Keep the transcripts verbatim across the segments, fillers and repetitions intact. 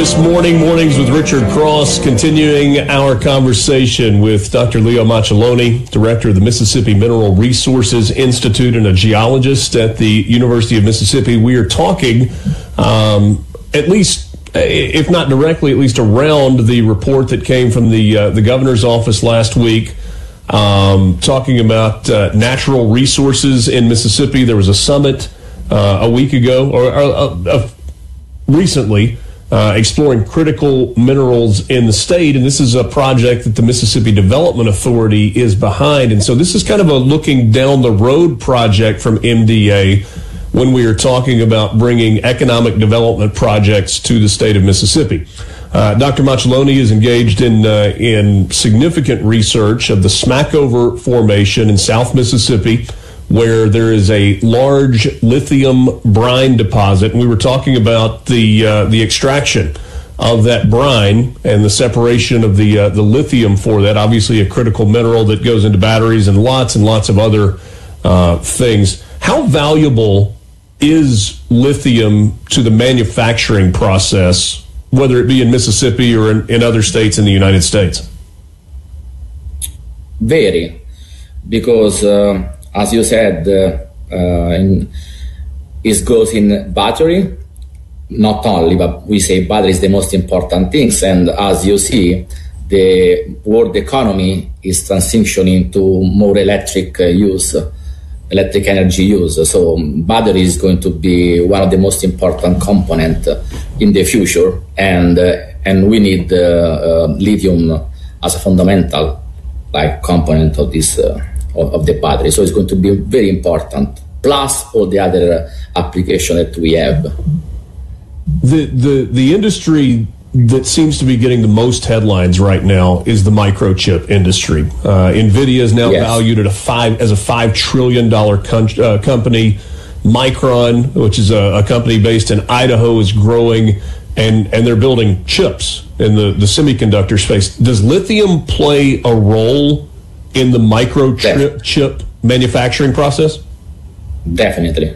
this morning, Mornings with Richard Cross, continuing our conversation with Doctor Leo Macelloni, Director of the Mississippi Mineral Resources Institute and a geologist at the University of Mississippi. We are talking, um, at least, if not directly, at least around the report that came from the uh, the governor's office last week, um, talking about uh, natural resources in Mississippi. There was a summit uh, a week ago, or uh, uh, recently, Uh, exploring critical minerals in the state, and this is a project that the Mississippi Development Authority is behind. And so this is kind of a looking down the road project from M D A when we are talking about bringing economic development projects to the state of Mississippi. Uh, Doctor Macelloni is engaged in uh, in significant research of the Smackover Formation in South Mississippi, where there is a large lithium brine deposit. And we were talking about the uh, the extraction of that brine and the separation of the uh, the lithium for that. Obviously a critical mineral that goes into batteries and lots and lots of other uh, things. How valuable is lithium to the manufacturing process, whether it be in Mississippi or in, in other states in the United States? Very, because uh, as you said, uh, uh, in, it goes in battery, not only, but we say battery is the most important things. And as you see, the world economy is transitioning to more electric uh, use, electric energy use. So battery is going to be one of the most important components in the future. And, uh, and we need uh, uh, lithium as a fundamental like component of this uh, Of, of the battery, so it's going to be very important. Plus all the other applications that we have. The the the industry that seems to be getting the most headlines right now is the microchip industry. Uh, Nvidia is now yes. valued at a five as a five trillion dollar con- uh, company. Micron, which is a, a company based in Idaho, is growing, and and they're building chips in the the semiconductor space. Does lithium play a role in the microchip chip manufacturing process? Definitely.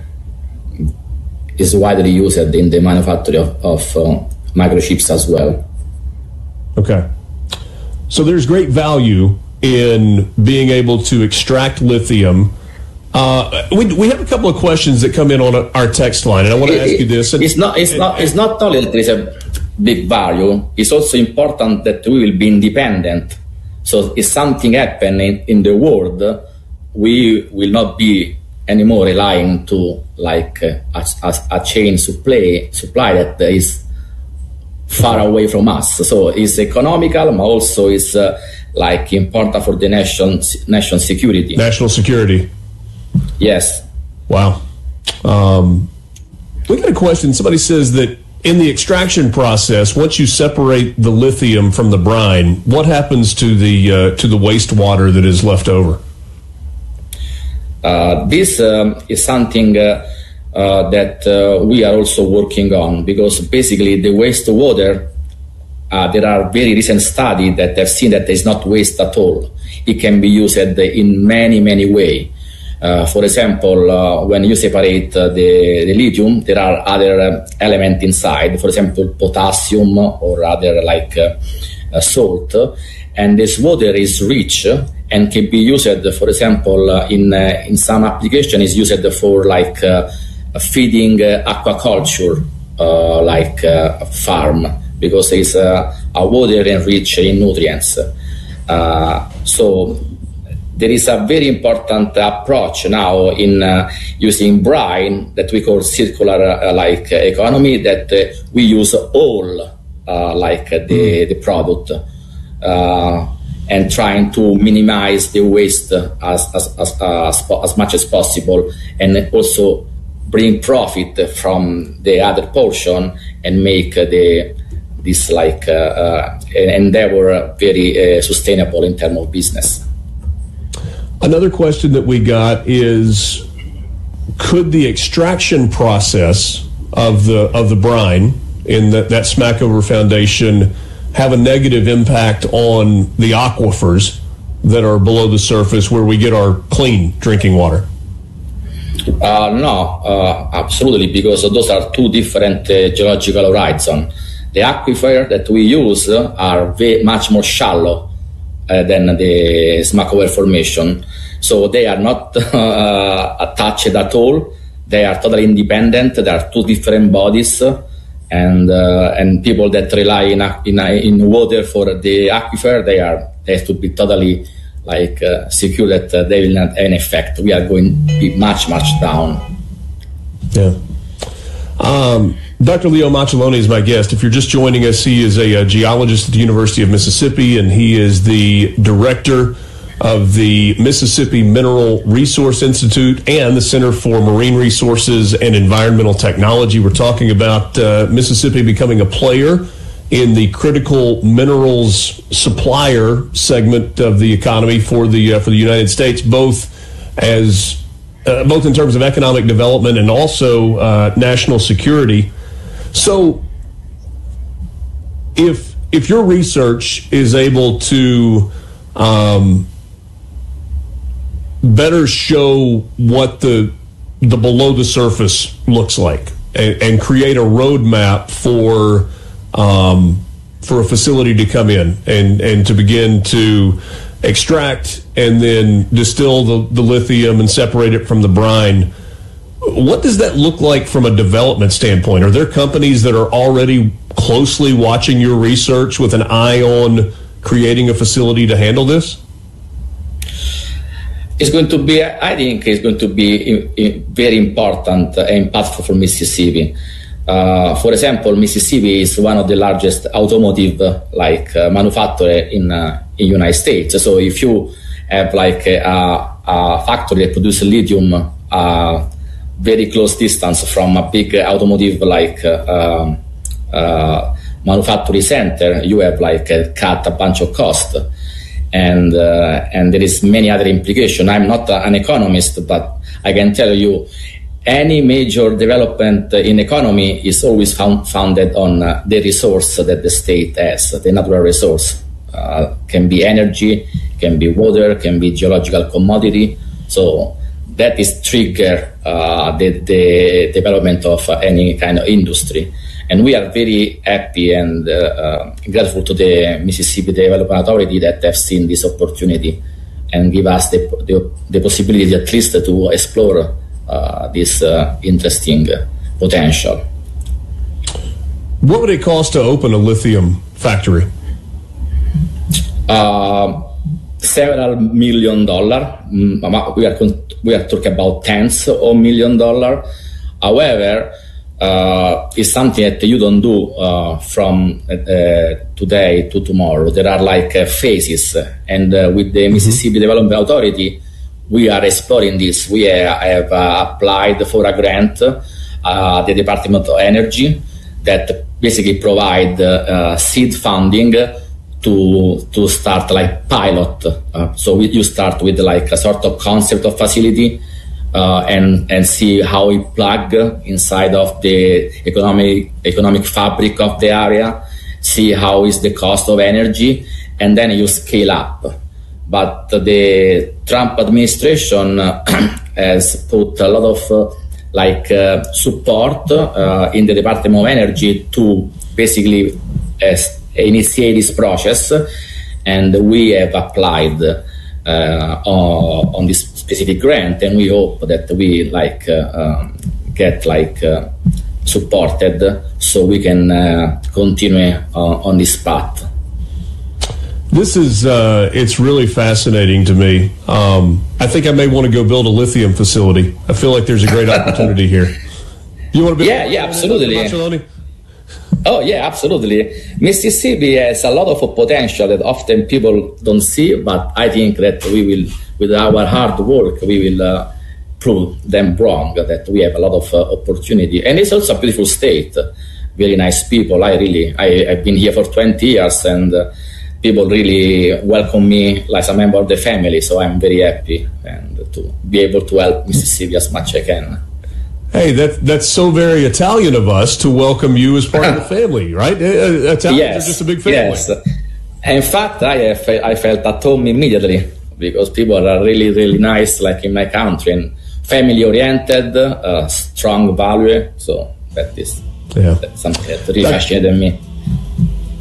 It's widely used in the manufacture of, of uh, microchips as well. Okay. So there's great value in being able to extract lithium. Uh, we, we have a couple of questions that come in on our text line, and I want to ask you this. It's not, it's, not, it's not only that there is a big value, it's also important that we will be independent. So if something happens in, in the world, we will not be anymore relying to like uh, a, a, a chain supply supply that is far away from us. So it's economical, but also it's uh, like important for the nation national security. National security. Yes. Wow. Um, we got a question. Somebody says that in the extraction process, once you separate the lithium from the brine, what happens to the uh, to the wastewater that is left over? Uh, this um, is something uh, uh, that uh, we are also working on, because basically the wastewater, uh, there are very recent studies that have seen that it's not waste at all. It can be used in many, many ways. Uh, for example, uh, when you separate uh, the, the lithium, there are other uh, elements inside, for example, potassium or other like uh, uh, salt, and this water is rich and can be used, for example, uh, in uh, in some application is used for like uh, feeding uh, aquaculture, uh, like uh, farm, because it's uh, a water enriched in nutrients. Uh, so. There is a very important approach now in uh, using brine that we call circular uh, like uh, economy, that uh, we use all uh, like uh, the, the product uh, and trying to minimize the waste as as, as, as as much as possible, and also bring profit from the other portion and make uh, the this like uh, uh, endeavor very uh, sustainable in terms of business. Another question that we got is, could the extraction process of the of the brine in the, that Smackover Foundation have a negative impact on the aquifers that are below the surface where we get our clean drinking water? Uh, no, uh, absolutely, because those are two different uh, geological horizons. the aquifer that we use are very, much more shallow uh, than the Smackover Formation. So they are not uh, attached at all. They are totally independent. There are two different bodies, and uh, and people that rely in, in in water for the aquifer, they are they have to be totally like uh, secure that uh, they will not have an effect. We are going to be much much down. Yeah. Um, Doctor Leo Macelloni is my guest. If you're just joining us, he is a, a geologist at the University of Mississippi, and he is the director of the Mississippi Mineral Resource Institute and the Center for Marine Resources and Environmental Technology. We're talking about uh, Mississippi becoming a player in the critical minerals supplier segment of the economy for the uh, for the United States, both as uh, both in terms of economic development and also uh, national security. So, if if your research is able to um, better show what the the below the surface looks like and, and create a roadmap for um, for a facility to come in and, and to begin to extract and then distill the, the lithium and separate it from the brine, what does that look like from a development standpoint? Are there companies that are already closely watching your research with an eye on creating a facility to handle this? It's going to be, I think, it's going to be in, in very important and impactful for Mississippi. Uh, for example, Mississippi is one of the largest automotive uh, like uh, manufacturer in uh, in United States. So if you have like a, a factory that produces lithium uh, very close distance from a big automotive like uh, uh, manufacturing center, you have like uh, cut a bunch of cost. And uh, and there is many other implications. I'm not uh, an economist, but I can tell you any major development in economy is always found, founded on uh, the resource that the state has, the natural resource. Uh, can be energy, can be water, can be geological commodity. So that is trigger uh, the, the development of uh, any kind of industry. And we are very happy and uh, uh, grateful to the Mississippi Development Authority that have seen this opportunity and give us the, the, the possibility at least to explore uh, this uh, interesting potential. What would it cost to open a lithium factory? Uh, several million dollars. We are, we are talking about tens of million dollars. However, Uh, it's something that you don't do uh, from uh, today to tomorrow. There are like uh, phases, and uh, with the Mississippi Development Authority, we are exploring this. We uh, have uh, applied for a grant, uh, the Department of Energy, that basically provide uh, seed funding to to start like pilot. Uh, so we, you start with like a sort of concept of facility. Uh, and and see how it plug inside of the economic economic fabric of the area, see how is the cost of energy, and then you scale up. But the Trump administration uh, has put a lot of uh, like uh, support uh, in the Department of Energy to basically uh, initiate this process, and we have applied uh, on, on this specific grant, and we hope that we like uh, um, get like uh, supported so we can uh, continue uh, on this path. This is uh, it's really fascinating to me. Um, I think I may want to go build a lithium facility. I feel like there's a great opportunity here. You want to be? Yeah, yeah, absolutely. Oh yeah, absolutely. Mississippi has a lot of potential that often people don't see, but I think that we will, with our hard work, we will uh, prove them wrong, that we have a lot of uh, opportunity. And it's also a beautiful state, very nice people. I really, I, I've been here for twenty years, and uh, people really welcome me like a member of the family, so I'm very happy and to be able to help Mississippi as much as I can. Hey, that that's so very Italian of us to welcome you as part of the family, right? Uh, Italians yes, are just a big family. Yes. In fact, I have, I felt at home immediately because people are really, really nice, like in my country, and family-oriented, uh, strong value. So that is yeah. that's something that really fascinated me.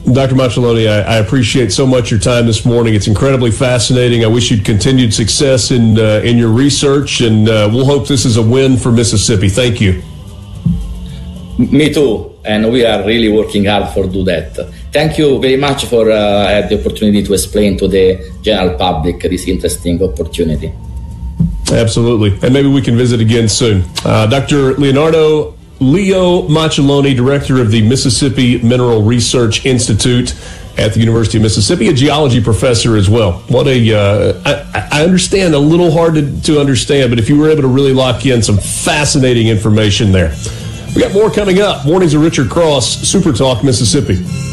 Doctor Macelloni, I, I appreciate so much your time this morning. It's incredibly fascinating. I wish you'd continued success in uh, in your research, and uh, we'll hope this is a win for Mississippi. Thank you. Me too, and we are really working hard for do that. Thank you very much for uh, had the opportunity to explain to the general public this interesting opportunity. Absolutely, and maybe we can visit again soon. Uh, Doctor Leonardo Leo Macelloni, director of the Mississippi Mineral Research Institute at the University of Mississippi, a geology professor as well. What a, uh, I, I understand, a little hard to, to understand, but if you were able to really lock in some fascinating information there. We got more coming up. Mornings of Richard Cross, Super Talk Mississippi.